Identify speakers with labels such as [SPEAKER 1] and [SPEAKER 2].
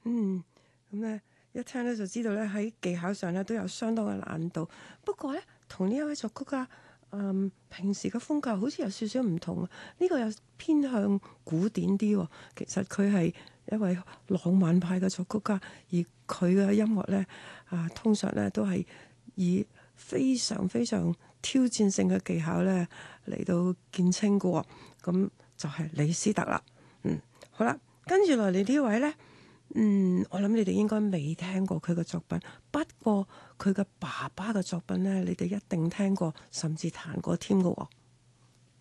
[SPEAKER 1] 嗯，咁咧一聽咧就知道咧喺技巧上咧都有相當嘅難度。不過咧，同呢一位作曲家，平時嘅風格好似有少少唔同啊。呢個又偏向古典啲喎。其實佢係一位浪漫派嘅作曲家，而佢嘅音樂咧通常咧都係以非常非常挑戰性嘅技巧咧嚟到見稱嘅喎。咁就係李斯特啦。好啦，跟住落嚟呢位咧。我諗你哋應該未聽過佢嘅作品，不過佢嘅爸爸嘅作品呢，你哋一定聽過，甚至彈過添嘅喎。